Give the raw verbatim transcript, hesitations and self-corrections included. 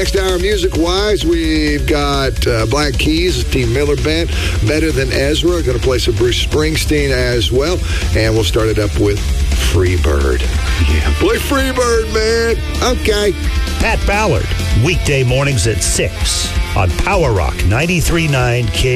Next hour, music-wise, we've got uh, Black Keys, Steve Miller Band, Better Than Ezra. Going to play some Bruce Springsteen as well. And we'll start it up with Freebird. Yeah, play Freebird, man. Okay. Pat Ballard, weekday mornings at six on Power Rock ninety-three point nine K.